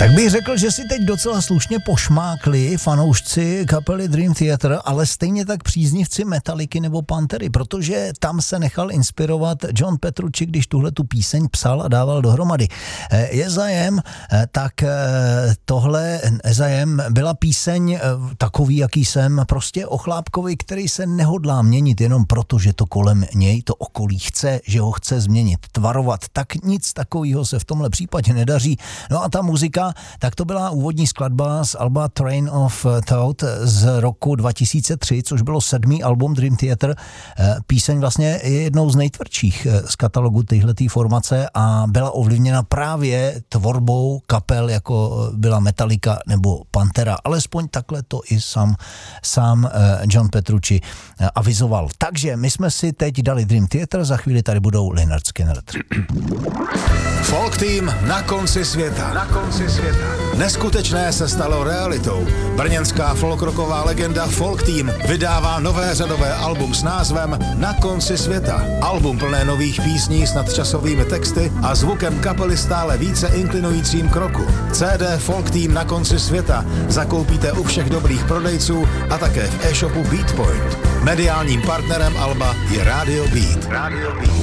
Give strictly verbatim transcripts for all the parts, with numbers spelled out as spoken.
Tak bych řekl, že si teď docela slušně pošmákli fanoušci kapely Dream Theater, ale stejně tak příznivci Metalliky nebo Pantery, protože tam se nechal inspirovat John Petrucci, když tuhle tu píseň psal a dával dohromady. Je zájem, tak tohle zájem byla píseň takový, jaký jsem, prostě o chlápkovi, který se nehodlá měnit jenom proto, že to kolem něj, to okolí chce, že ho chce změnit, tvarovat. Tak nic takového se v tomhle případě nedaří. No a ta muzika, tak to byla úvodní skladba z alba Train of Thought z roku dva tisíce tři, což bylo sedmý album Dream Theater. Píseň vlastně je jednou z nejtvrdších z katalogu téhletý formace a byla ovlivněna právě tvorbou kapel, jako byla Metallica nebo Pantera. Alespoň takhle to i sám, sám John Petrucci avizoval. Takže my jsme si teď dali Dream Theater, za chvíli tady budou Lynyrd Skynyrd. Folk Team na konci světa. Na konci světa. Neskutečné se stalo realitou. Brněnská folkrocková legenda Folk Team vydává nové řadové album s názvem Na konci světa. Album plné nových písní s nadčasovými texty a zvukem kapely stále více inklinujícím kroku. C D Folk Team Na konci světa zakoupíte u všech dobrých prodejců a také v e-shopu Beatpoint. Mediálním partnerem alba je Radio Beat. Radio Beat.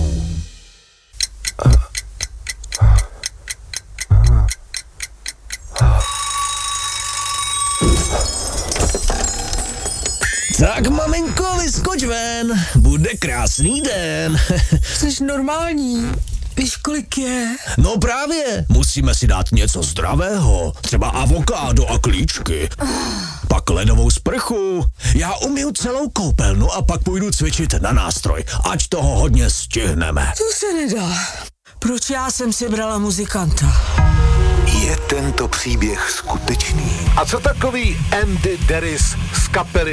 Tak maminko, vyskoč ven, bude krásný den. Jsi normální, víš kolik je? No právě, musíme si dát něco zdravého, třeba avokádo a klíčky. Pak ledovou sprchu. Já umiju celou koupelnu a pak půjdu cvičit na nástroj, ať toho hodně stihneme. To se nedá. Proč já jsem si brala muzikanta? Je tento příběh skutečný? A co takový Andy Deris z kapely